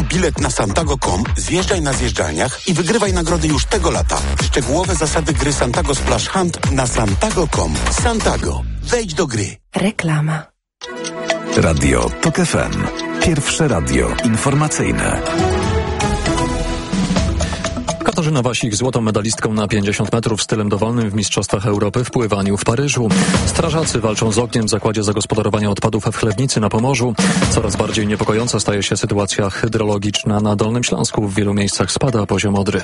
bilet na Santago.com, zjeżdżaj na zjeżdżalniach i wygrywaj nagrody już tego lata. Szczegółowe zasady gry Santago Splash Hunt na Santago.com. Santago. Wejdź do gry. Reklama. Radio TOK FM. Pierwsze radio informacyjne. Katarzyna Wasik złotą medalistką na 50 metrów stylem dowolnym w Mistrzostwach Europy w pływaniu w Paryżu. Strażacy walczą z ogniem w zakładzie zagospodarowania odpadów w Chlewnicy na Pomorzu. Coraz bardziej niepokojąca staje się sytuacja hydrologiczna na Dolnym Śląsku. W wielu miejscach spada poziom Odry.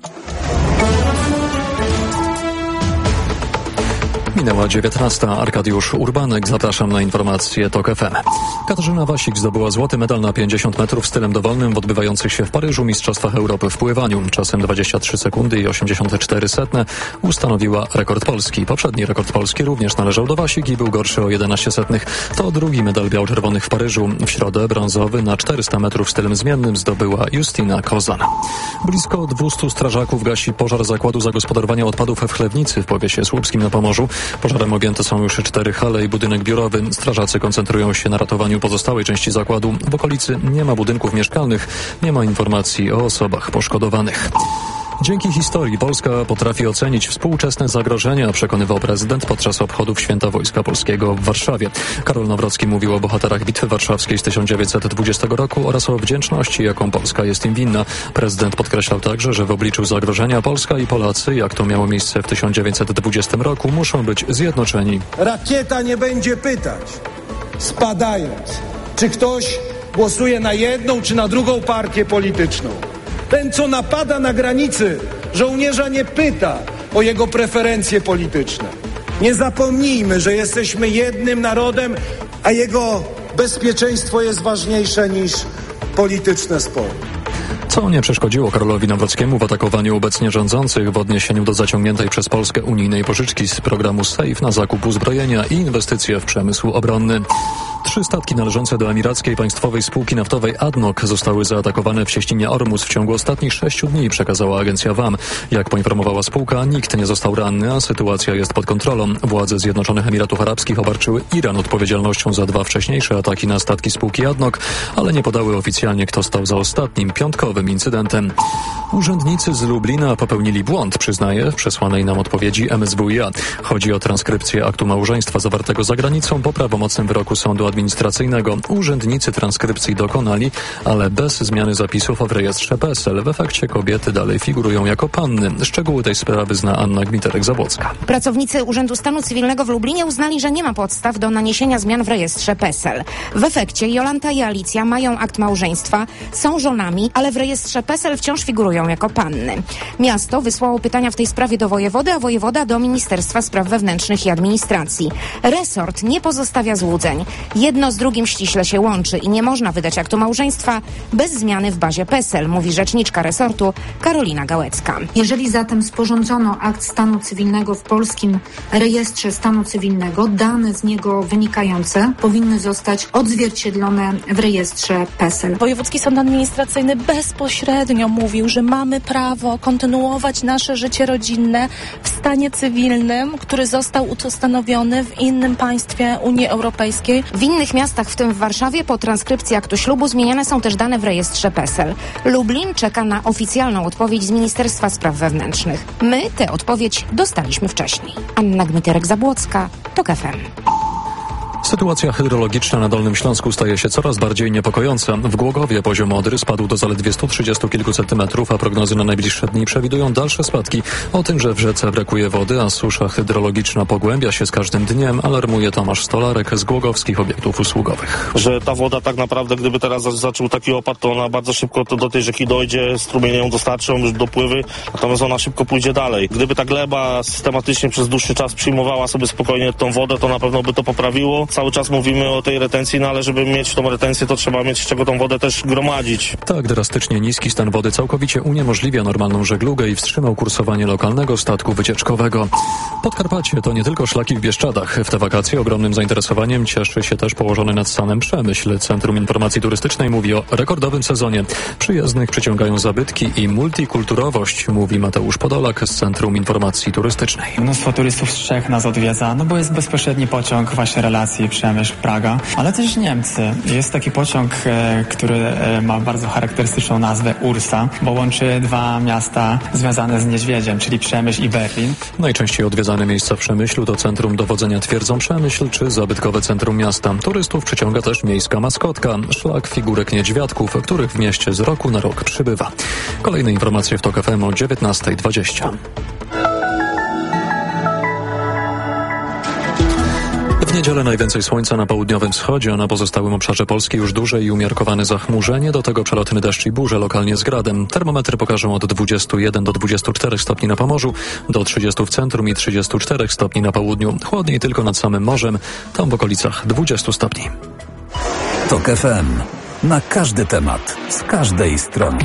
Minęła 19. Arkadiusz Urbanek. Zapraszam na informacje TOK FM. Katarzyna Wasik zdobyła złoty medal na 50 metrów stylem dowolnym w odbywających się w Paryżu Mistrzostwach Europy w pływaniu. Czasem 23 sekundy i 84 setne ustanowiła rekord Polski. Poprzedni rekord Polski również należał do Wasik i był gorszy o 11 setnych. To drugi medal biało-czerwonych w Paryżu. W środę brązowy na 400 metrów stylem zmiennym zdobyła Justyna Kozan. Blisko 200 strażaków gasi pożar zakładu zagospodarowania odpadów w Chlewnicy w powiecie słupskim na Pomorzu. Pożarem objęte są już 4 hale i budynek biurowy. Strażacy koncentrują się na ratowaniu pozostałej części zakładu. W okolicy nie ma budynków mieszkalnych, nie ma informacji o osobach poszkodowanych. Dzięki historii Polska potrafi ocenić współczesne zagrożenia, przekonywał prezydent podczas obchodów Święta Wojska Polskiego w Warszawie. Karol Nawrocki mówił o bohaterach Bitwy Warszawskiej z 1920 roku oraz o wdzięczności, jaką Polska jest im winna. Prezydent podkreślał także, że w obliczu zagrożenia Polska i Polacy, jak to miało miejsce w 1920 roku, muszą być zjednoczeni. Rakieta nie będzie pytać, spadając, czy ktoś głosuje na jedną czy na drugą partię polityczną. Ten, co napada na granicy, żołnierza nie pyta o jego preferencje polityczne. Nie zapomnijmy, że jesteśmy jednym narodem, a jego bezpieczeństwo jest ważniejsze niż polityczne spory. Co nie przeszkodziło Karolowi Nawrockiemu w atakowaniu obecnie rządzących w odniesieniu do zaciągniętej przez Polskę unijnej pożyczki z programu SAFE na zakup uzbrojenia i inwestycje w przemysł obronny. 3 statki należące do emirackiej państwowej spółki naftowej ADNOC zostały zaatakowane w cieśninie Ormus w ciągu ostatnich 6 dni, przekazała agencja WAM. Jak poinformowała spółka, nikt nie został ranny, a sytuacja jest pod kontrolą. Władze Zjednoczonych Emiratów Arabskich obarczyły Iran odpowiedzialnością za 2 wcześniejsze ataki na statki spółki ADNOC, ale nie podały oficjalnie, kto stał za ostatnim, piątkowym incydentem. Urzędnicy z Lublina popełnili błąd, przyznaje w przesłanej nam odpowiedzi MSWiA. Chodzi o transkrypcję aktu małżeństwa zawartego za granicą po prawomocnym wyroku sądu administracyjnego. Urzędnicy transkrypcji dokonali, ale bez zmiany zapisów w rejestrze PESEL. W efekcie kobiety dalej figurują jako panny. Szczegóły tej sprawy zna Anna Gmiterek-Zabłocka. Pracownicy Urzędu Stanu Cywilnego w Lublinie uznali, że nie ma podstaw do naniesienia zmian w rejestrze PESEL. W efekcie Jolanta i Alicja mają akt małżeństwa, są żonami, ale w rejestrze PESEL wciąż figurują jako panny. Miasto wysłało pytania w tej sprawie do wojewody, a wojewoda do Ministerstwa Spraw Wewnętrznych i Administracji. Resort nie pozostawia złudzeń. Jedno z drugim ściśle się łączy i nie można wydać aktu małżeństwa bez zmiany w bazie PESEL, mówi rzeczniczka resortu Karolina Gałecka. Jeżeli zatem sporządzono akt stanu cywilnego w polskim rejestrze stanu cywilnego, dane z niego wynikające powinny zostać odzwierciedlone w rejestrze PESEL. Wojewódzki Sąd Administracyjny bezpośrednio mówił, że mamy prawo kontynuować nasze życie rodzinne w stanie cywilnym, który został ustanowiony w innym państwie Unii Europejskiej. W innych miastach, w tym w Warszawie, po transkrypcji aktu ślubu zmieniane są też dane w rejestrze PESEL. Lublin czeka na oficjalną odpowiedź z Ministerstwa Spraw Wewnętrznych. My tę odpowiedź dostaliśmy wcześniej. Anna Gmiterek-Zabłocka, TOK FM. Sytuacja hydrologiczna na Dolnym Śląsku staje się coraz bardziej niepokojąca. W Głogowie poziom Odry spadł do zaledwie 130 kilku centymetrów, a prognozy na najbliższe dni przewidują dalsze spadki. O tym, że w rzece brakuje wody, a susza hydrologiczna pogłębia się z każdym dniem, alarmuje Tomasz Stolarek z Głogowskich Obiektów Usługowych. Że ta woda tak naprawdę, gdyby teraz zaczął taki opad, to ona bardzo szybko do tej rzeki dojdzie, strumienie ją dostarczą, już dopływy, natomiast ona szybko pójdzie dalej. Gdyby ta gleba systematycznie przez dłuższy czas przyjmowała sobie spokojnie tą wodę, to na pewno by to poprawiło. Cały czas mówimy o tej retencji, no ale żeby mieć tą retencję, to trzeba mieć z czego tą wodę też gromadzić. Tak drastycznie niski stan wody całkowicie uniemożliwia normalną żeglugę i wstrzymał kursowanie lokalnego statku wycieczkowego. Podkarpacie to nie tylko szlaki w Bieszczadach. W te wakacje ogromnym zainteresowaniem cieszy się też położony nad Sanem Przemyśl. Centrum Informacji Turystycznej mówi o rekordowym sezonie. Przyjezdnych przyciągają zabytki i multikulturowość, mówi Mateusz Podolak z Centrum Informacji Turystycznej. Mnóstwo turystów z Czech nas odwiedza, no bo jest bezpośredni pociąg, właśnie relacje czyli Przemyśl, Praga, ale też Niemcy. Jest taki pociąg, który ma bardzo charakterystyczną nazwę Ursa, bo łączy dwa miasta związane z niedźwiedziem, czyli Przemyśl i Berlin. Najczęściej odwiedzane miejsca w Przemyślu to centrum dowodzenia twierdzą Przemyśl czy zabytkowe centrum miasta. Turystów przyciąga też miejska maskotka, szlak figurek niedźwiadków, których w mieście z roku na rok przybywa. Kolejne informacje w TOK FM o 19:20. W niedzielę najwięcej słońca na południowym wschodzie, a na pozostałym obszarze Polski już duże i umiarkowane zachmurzenie, do tego przelotny deszcz i burze lokalnie z gradem. Termometry pokażą od 21 do 24 stopni na Pomorzu, do 30 w centrum i 34 stopni na południu. Chłodniej tylko nad samym morzem, tam w okolicach 20 stopni. TOK FM. Na każdy temat, z każdej strony.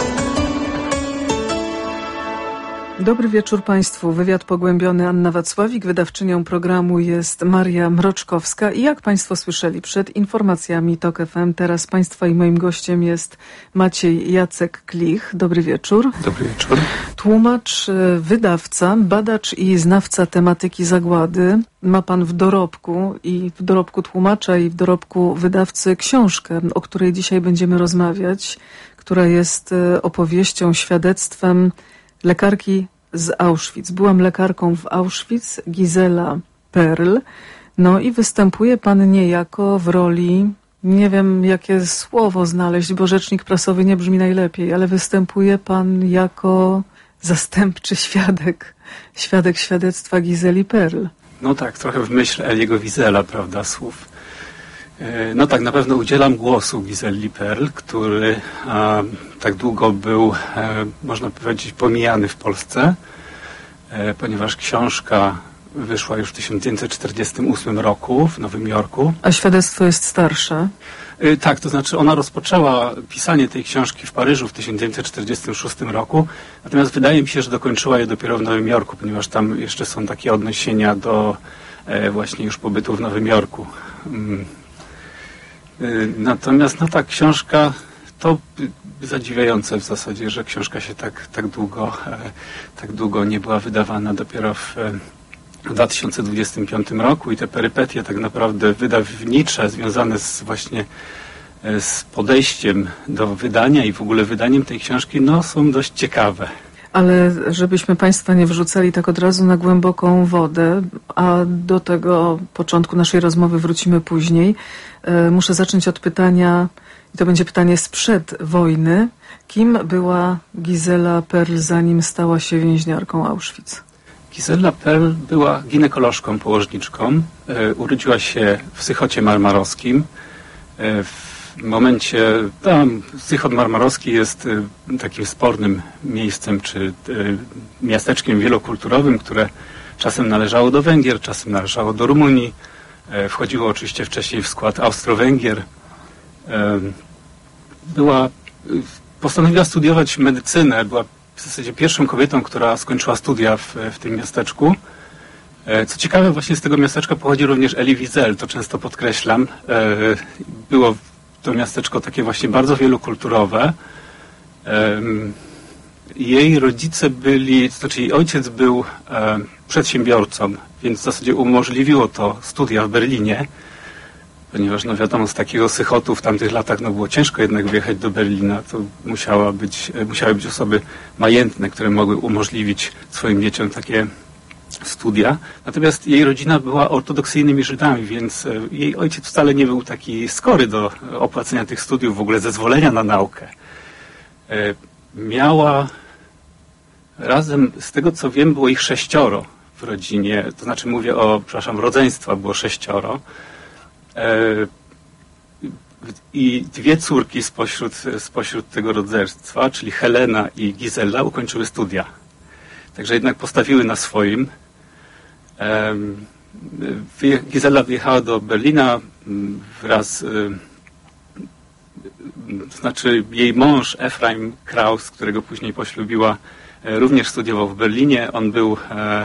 Dobry wieczór Państwu. Wywiad pogłębiony. Anna Wacławik. Wydawczynią programu jest Maria Mroczkowska. I jak Państwo słyszeli przed informacjami TOK FM, teraz Państwa i moim gościem jest Maciej Jacek Klich. Dobry wieczór. Dobry wieczór. Tłumacz, wydawca, badacz i znawca tematyki zagłady. Ma Pan w dorobku tłumacza i w dorobku wydawcy książkę, o której dzisiaj będziemy rozmawiać, która jest opowieścią, świadectwem lekarki z Auschwitz. Byłam lekarką w Auschwitz, Gisela Perl. No i występuje Pan niejako w roli, nie wiem jakie słowo znaleźć, bo rzecznik prasowy nie brzmi najlepiej, ale występuje Pan jako zastępczy świadek świadectwa Giseli Perl. No tak, trochę w myśl Eliego Wiesela, prawda, słów. No tak, na pewno udzielam głosu Giseli Perl, który tak długo był, można powiedzieć, pomijany w Polsce, ponieważ książka wyszła już w 1948 roku w Nowym Jorku. A świadectwo jest starsze? Tak, to znaczy ona rozpoczęła pisanie tej książki w Paryżu w 1946 roku, natomiast wydaje mi się, że dokończyła je dopiero w Nowym Jorku, ponieważ tam jeszcze są takie odniesienia do właśnie już pobytu w Nowym Jorku. Natomiast no ta książka, to zadziwiające w zasadzie, że książka się tak długo nie była wydawana, dopiero w 2025 roku i te perypetie tak naprawdę wydawnicze związane z podejściem do wydania i w ogóle wydaniem tej książki, no są dość ciekawe. Ale żebyśmy Państwa nie wrzucali tak od razu na głęboką wodę, a do tego początku naszej rozmowy wrócimy później, muszę zacząć od pytania, i to będzie pytanie sprzed wojny. Kim była Gisela Perl, zanim stała się więźniarką Auschwitz? Gisela Perl była ginekolożką, położniczką. Urodziła się w Sychocie Marmarowskim. W momencie, tam Sychot Marmarowski jest takim spornym miejscem, czy miasteczkiem wielokulturowym, które czasem należało do Węgier, czasem należało do Rumunii. Wchodziło oczywiście wcześniej w skład Austro-Węgier. Postanowiła studiować medycynę, była w zasadzie pierwszą kobietą, która skończyła studia w tym miasteczku. Co ciekawe, właśnie z tego miasteczka pochodzi również Elie Wiesel, to często podkreślam. Było to miasteczko takie właśnie bardzo wielokulturowe. Jej rodzice jej ojciec był przedsiębiorcą, więc w zasadzie umożliwiło to studia w Berlinie, ponieważ no wiadomo, z takiego Sychotu w tamtych latach no było ciężko jednak wyjechać do Berlina. To musiały być osoby majętne, które mogły umożliwić swoim dzieciom takie studia. Natomiast jej rodzina była ortodoksyjnymi Żydami, więc jej ojciec wcale nie był taki skory do opłacenia tych studiów, w ogóle zezwolenia na naukę. Miała razem, z tego co wiem, było ich 6 w rodzinie, to znaczy mówię rodzeństwa było 6. I 2 córki spośród tego rodzeństwa, czyli Helena i Gisela, ukończyły studia. Także jednak postawiły na swoim. Gisela wyjechała do Berlina wraz, to znaczy jej mąż Efraim Kraus, którego później poślubiła, również studiował w Berlinie. On był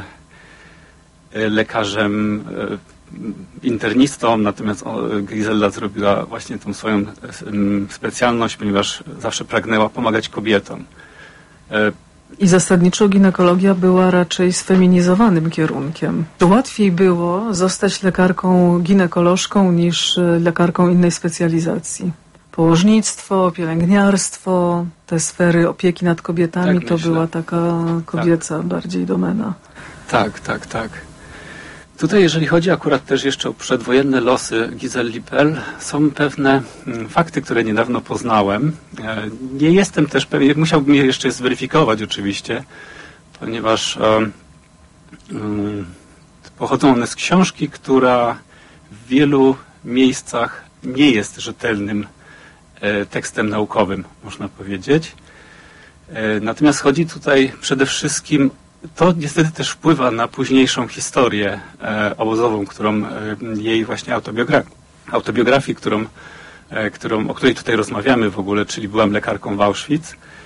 lekarzem internistą, natomiast Gisela zrobiła właśnie tą swoją specjalność, ponieważ zawsze pragnęła pomagać kobietom. I zasadniczo ginekologia była raczej sfeminizowanym kierunkiem. Łatwiej było zostać lekarką ginekolożką niż lekarką innej specjalizacji. Położnictwo, pielęgniarstwo, te sfery opieki nad kobietami, tak, to myślę. Była taka kobieca bardziej domena. Tak. Tutaj, jeżeli chodzi akurat też jeszcze o przedwojenne losy Giselle Lippel, są pewne fakty, które niedawno poznałem. Nie jestem też pewien, musiałbym je jeszcze zweryfikować oczywiście, ponieważ pochodzą one z książki, która w wielu miejscach nie jest rzetelnym tekstem naukowym, można powiedzieć. Natomiast chodzi tutaj przede wszystkim, to niestety też wpływa na późniejszą historię obozową, którą jej właśnie autobiografii, o której tutaj rozmawiamy w ogóle, czyli byłam lekarką w Auschwitz,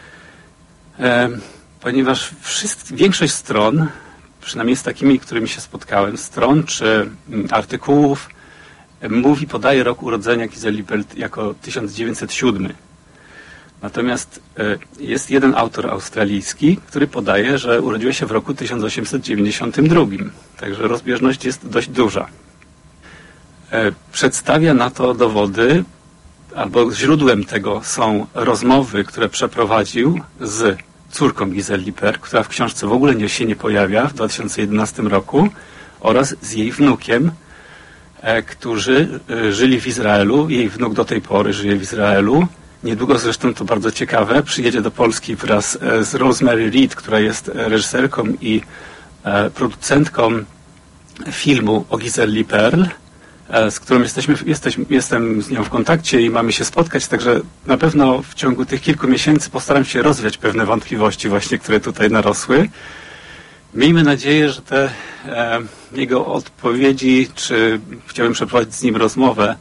ponieważ większość stron, przynajmniej z takimi, którymi się spotkałem, stron czy artykułów, podaje rok urodzenia Giselle Lippel jako 1907. Natomiast jest jeden autor australijski, który podaje, że urodziła się w roku 1892. Także rozbieżność jest dość duża. Przedstawia na to dowody, albo źródłem tego są rozmowy, które przeprowadził z córką Giselle Lippel, która w książce w ogóle się nie pojawia w 2011 roku, oraz z jej wnukiem, którzy żyli w Izraelu. Jej wnuk do tej pory żyje w Izraelu. Niedługo zresztą, to bardzo ciekawe, przyjedzie do Polski wraz z Rosemary Reed, która jest reżyserką i producentką filmu o Giselle Lippel, z którą jestem z nią w kontakcie i mamy się spotkać, także na pewno w ciągu tych kilku miesięcy postaram się rozwiać pewne wątpliwości właśnie, które tutaj narosły. Miejmy nadzieję, że te jego odpowiedzi, czy chciałbym przeprowadzić z nim rozmowę,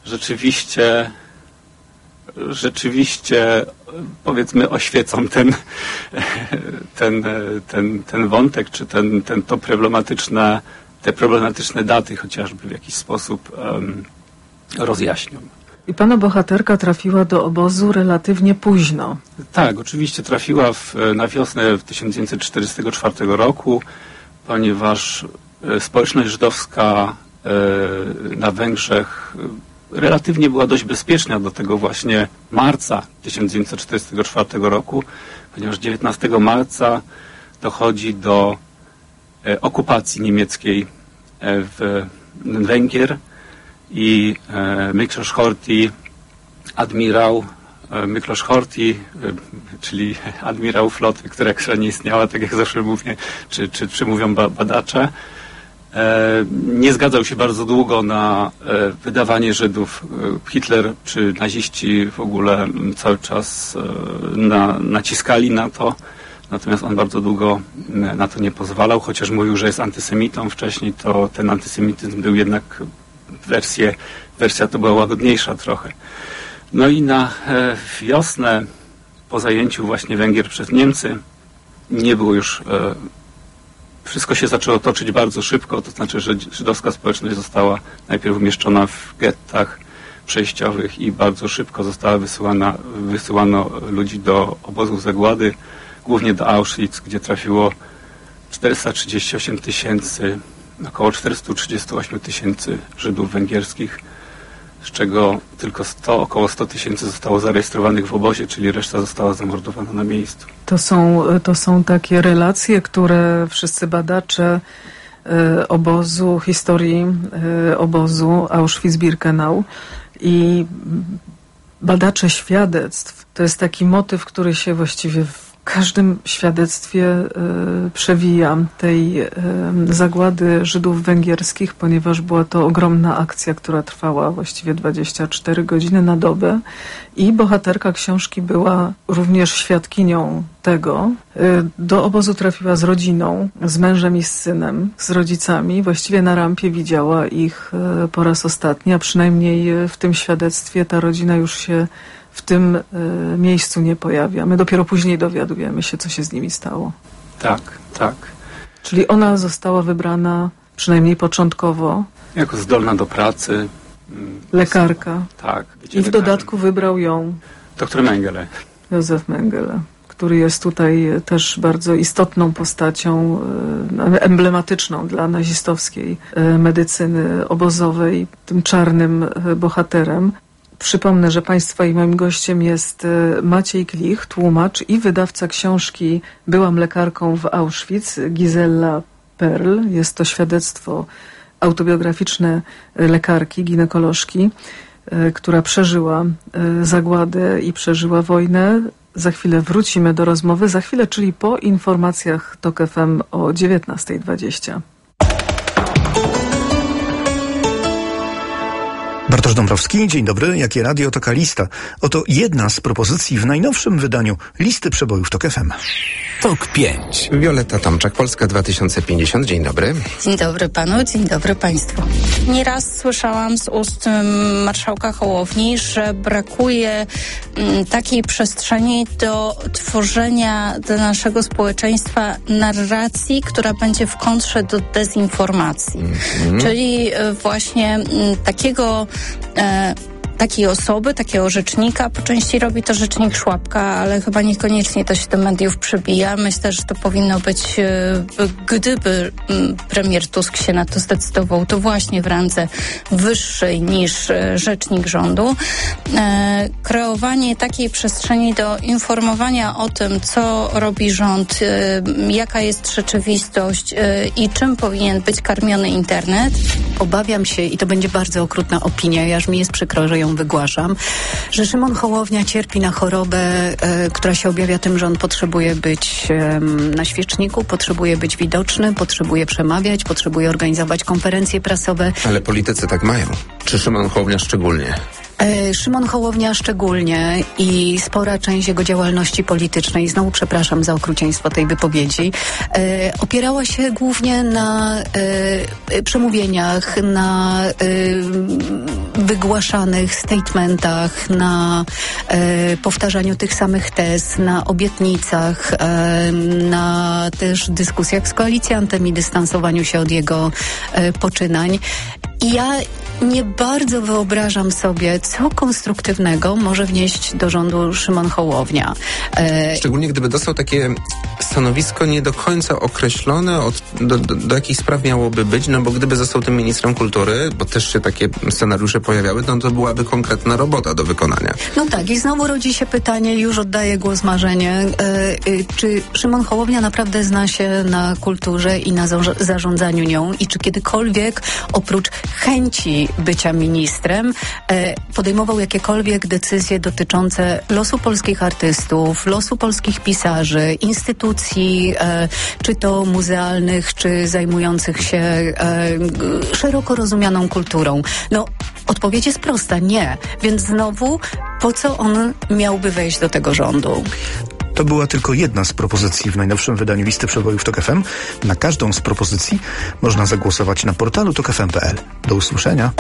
rzeczywiście powiedzmy oświecą ten wątek, czy te problematyczne daty chociażby w jakiś sposób rozjaśnią. I pana bohaterka trafiła do obozu relatywnie późno. Tak, oczywiście trafiła na wiosnę 1944 roku, ponieważ społeczność żydowska na Węgrzech relatywnie była dość bezpieczna do tego właśnie marca 1944 roku, ponieważ 19 marca dochodzi do okupacji niemieckiej Węgier i Miklos Horthy, admirał Miklos Horthy, czyli admirał floty, która jeszcze nie istniała, tak jak zawsze mówię, czy mówią badacze, nie zgadzał się bardzo długo na wydawanie Żydów. Hitler czy naziści w ogóle cały czas naciskali na to, natomiast on bardzo długo na to nie pozwalał, chociaż mówił, że jest antysemitą. Wcześniej to ten antysemityzm był jednak wersja to była łagodniejsza trochę. No i na wiosnę po zajęciu właśnie Węgier przez Niemcy nie było już wszystko się zaczęło toczyć bardzo szybko, to znaczy, że żydowska społeczność została najpierw umieszczona w gettach przejściowych i bardzo szybko została wysyłano ludzi do obozów zagłady, głównie do Auschwitz, gdzie trafiło 438 tysięcy, około 438 tysięcy Żydów węgierskich, z czego tylko około 100 tysięcy zostało zarejestrowanych w obozie, czyli reszta została zamordowana na miejscu. To są takie relacje, które wszyscy badacze obozu, historii obozu Auschwitz-Birkenau i badacze świadectw, to jest taki motyw, który się właściwie w każdym świadectwie przewija tej zagłady Żydów węgierskich, ponieważ była to ogromna akcja, która trwała właściwie 24 godziny na dobę i bohaterka książki była również świadkinią tego. Do obozu trafiła z rodziną, z mężem i z synem, z rodzicami. Właściwie na rampie widziała ich po raz ostatni, a przynajmniej w tym świadectwie ta rodzina już się w tym miejscu nie pojawia. My dopiero później dowiadujemy się, co się z nimi stało. Tak. Czyli ona została wybrana, przynajmniej początkowo, jako zdolna do pracy. Lekarka. Tak. I w dodatku wybrał ją doktor Mengele. Józef Mengele, który jest tutaj też bardzo istotną postacią, emblematyczną dla nazistowskiej medycyny obozowej, tym czarnym bohaterem. Przypomnę, że Państwa i moim gościem jest Maciej Klich, tłumacz i wydawca książki Byłam lekarką w Auschwitz, Gisela Perl. Jest to świadectwo autobiograficzne lekarki, ginekolożki, która przeżyła zagładę i przeżyła wojnę. Za chwilę wrócimy do rozmowy, za chwilę, czyli po informacjach TOK FM o 19:20. Bartosz Dąbrowski, dzień dobry. Jakie radio, taka lista. Oto jedna z propozycji w najnowszym wydaniu listy przebojów TOK FM. TOK 5. Wioletta Tomczak, Polska 2050. Dzień dobry. Dzień dobry panu, dzień dobry państwu. Nieraz słyszałam z ust marszałka Hołowni, że brakuje takiej przestrzeni do tworzenia dla naszego społeczeństwa narracji, która będzie w kontrze do dezinformacji. Czyli właśnie takiej osoby, takiego rzecznika, po części robi to rzecznik Szłapka, ale chyba niekoniecznie to się do mediów przebija. Myślę, że to powinno być, gdyby premier Tusk się na to zdecydował, to właśnie w randze wyższej niż rzecznik rządu. Kreowanie takiej przestrzeni do informowania o tym, co robi rząd, jaka jest rzeczywistość i czym powinien być karmiony internet. Obawiam się, i to będzie bardzo okrutna opinia, aż mi jest przykro, że ją wygłaszam, że Szymon Hołownia cierpi na chorobę, która się objawia tym, że on potrzebuje być na świeczniku, potrzebuje być widoczny, potrzebuje przemawiać, potrzebuje organizować konferencje prasowe. Ale politycy tak mają. Czy Szymon Hołownia szczególnie? Szymon Hołownia szczególnie i spora część jego działalności politycznej, znowu przepraszam za okrucieństwo tej wypowiedzi, opierała się głównie na przemówieniach, na wygłaszanych statementach, na powtarzaniu tych samych tez, na obietnicach, na też dyskusjach z koalicjantem i dystansowaniu się od jego poczynań. I ja nie bardzo wyobrażam sobie, co konstruktywnego może wnieść do rządu Szymon Hołownia. Szczególnie gdyby dostał takie stanowisko nie do końca określone, do jakich spraw miałoby być, no bo gdyby został tym ministrem kultury, bo też się takie scenariusze pojawiały, no to byłaby konkretna robota do wykonania. No tak, i znowu rodzi się pytanie, już oddaję głos Marzenie, czy Szymon Hołownia naprawdę zna się na kulturze i na zarządzaniu nią i czy kiedykolwiek oprócz chęci bycia ministrem podejmował jakiekolwiek decyzje dotyczące losu polskich artystów, losu polskich pisarzy, instytucji, czy to muzealnych, czy zajmujących się szeroko rozumianą kulturą. No, odpowiedź jest prosta, nie. Więc znowu, po co on miałby wejść do tego rządu? To była tylko jedna z propozycji w najnowszym wydaniu listy przebojów TOK FM. Na każdą z propozycji można zagłosować na portalu tokfm.pl. Do usłyszenia.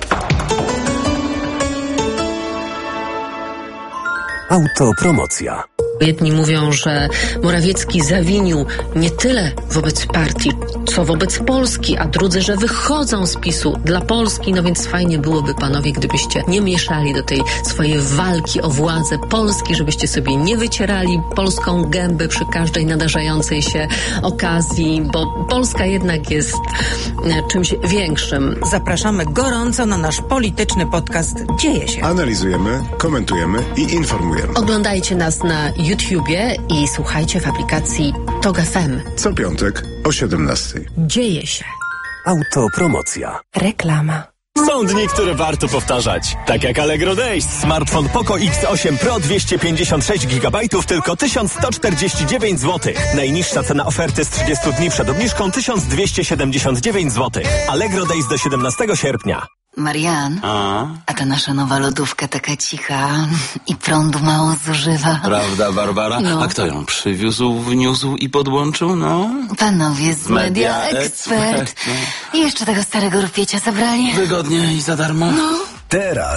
Autopromocja. Jedni mówią, że Morawiecki zawinił nie tyle wobec partii, co wobec Polski, a drudzy, że wychodzą z PiS-u dla Polski, no więc fajnie byłoby, panowie, gdybyście nie mieszali do tej swojej walki o władzę Polski, żebyście sobie nie wycierali polską gębę przy każdej nadarzającej się okazji, bo Polska jednak jest czymś większym. Zapraszamy gorąco na nasz polityczny podcast Dzieje się. Analizujemy, komentujemy i informujemy. Oglądajcie nas na YouTubie i słuchajcie w aplikacji TOK FM. Co piątek o 17:00. Dzieje się. Autopromocja. Reklama. Są dni, które warto powtarzać. Tak jak Allegro Days. Smartfon Poco X8 Pro 256 GB tylko 1149 zł. Najniższa cena oferty z 30 dni przed obniżką 1279 zł. Allegro Days do 17 sierpnia. Marian, a ta nasza nowa lodówka taka cicha i prądu mało zużywa. Prawda, Barbara? No. A kto ją przywiózł, wniósł i podłączył? No? Panowie z Media Expert. I jeszcze tego starego rupiecza zabrali. Wygodnie i za darmo. No. Teraz